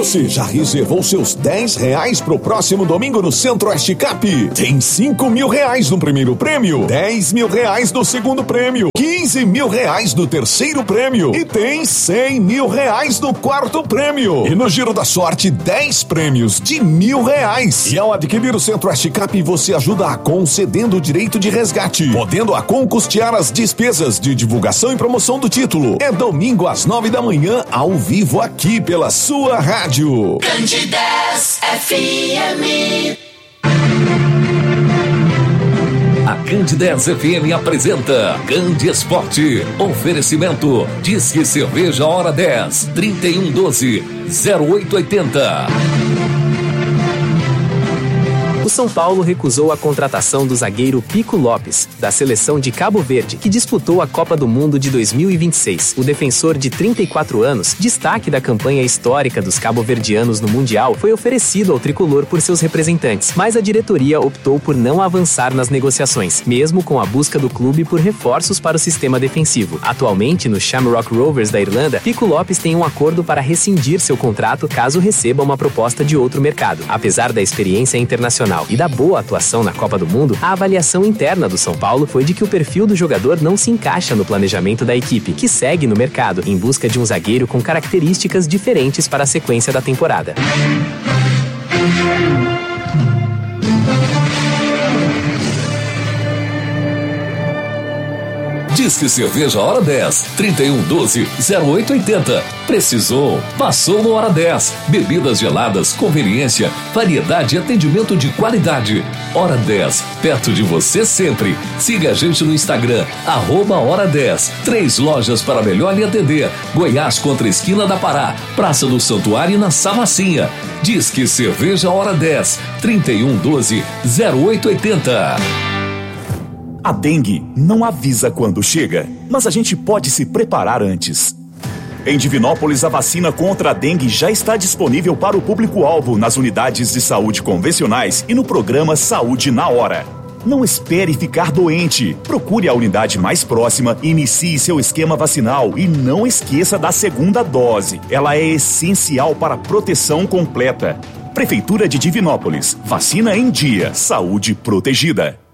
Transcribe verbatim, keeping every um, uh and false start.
Você já reservou seus dez reais pro próximo domingo no Centro-Oeste Cap? Tem cinco mil reais no primeiro prêmio, dez mil reais no segundo prêmio, quinze mil reais no terceiro prêmio e tem cem mil reais no quarto prêmio. E no Giro da Sorte, dez prêmios de mil reais. E ao adquirir o Centro-Oeste Cap, você ajuda a concedendo o direito de resgate, podendo a com custear as despesas de divulgação e promoção do título. É domingo às nove da manhã, ao vivo aqui pela sua rádio. Candidez F M. A Candidez F M apresenta Candi Esporte. Oferecimento Disque Cerveja Hora dez, trinta e um doze, zero oito oitenta. O São Paulo recusou a contratação do zagueiro Pico Lopes, da seleção de Cabo Verde, que disputou a Copa do Mundo de dois mil e vinte e seis. O defensor de trinta e quatro anos, destaque da campanha histórica dos cabo-verdianos no Mundial, foi oferecido ao tricolor por seus representantes, mas a diretoria optou por não avançar nas negociações, mesmo com a busca do clube por reforços para o sistema defensivo. Atualmente, no Shamrock Rovers da Irlanda, Pico Lopes tem um acordo para rescindir seu contrato caso receba uma proposta de outro mercado. Apesar da experiência internacional e da boa atuação na Copa do Mundo, a avaliação interna do São Paulo foi de que o perfil do jogador não se encaixa no planejamento da equipe, que segue no mercado em busca de um zagueiro com características diferentes para a sequência da temporada. Disque Cerveja Hora dez, trinta e um doze, zero oito oitenta. Precisou? Passou no Hora dez. Bebidas geladas, conveniência, variedade e atendimento de qualidade. Hora dez, perto de você sempre. Siga a gente no Instagram, arroba Hora dez. Três lojas para melhor lhe atender. Goiás contra a esquina da Pará, Praça do Santuário e na Savacinha. Disque Cerveja Hora dez, trinta e um doze, zero oito oitenta. A dengue não avisa quando chega, mas a gente pode se preparar antes. Em Divinópolis, a vacina contra a dengue já está disponível para o público-alvo nas unidades de saúde convencionais e no programa Saúde na Hora. Não espere ficar doente. Procure a unidade mais próxima e inicie seu esquema vacinal e não esqueça da segunda dose. Ela é essencial para a proteção completa. Prefeitura de Divinópolis. Vacina em dia. Saúde protegida.